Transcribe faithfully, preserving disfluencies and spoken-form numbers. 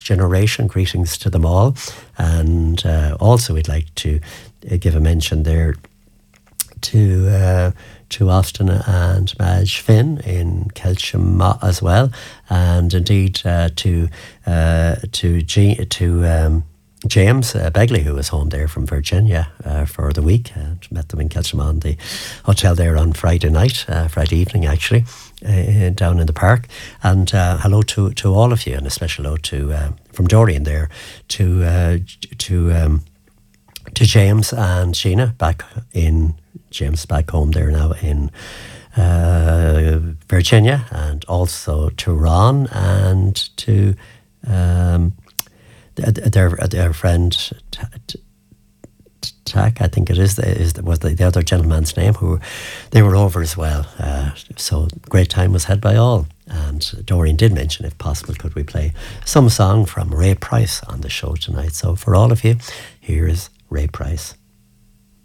generation. Greetings to them all. And uh, also we'd like to uh, give a mention there to uh, to Austin and Madge Finn in Kelsham as well, and indeed uh, to uh, to G- to um, James uh, Begley, who was home there from Virginia uh, for the week. Uh, met them in Kelsham on the hotel there on Friday night, uh, Friday evening actually, uh, down in the park. And uh, hello to, to all of you, and a special hello to uh, from Dorian there to uh, to um, to James and Sheena back in James back home there now in uh, Virginia, and also to Ron and to um, their their friend Tack, I think it is, is was the, the other gentleman's name, who they were over as well. Uh, so great time was had by all. And Doreen did mention, if possible, could we play some song from Ray Price on the show tonight. So for all of you, here is Ray Price.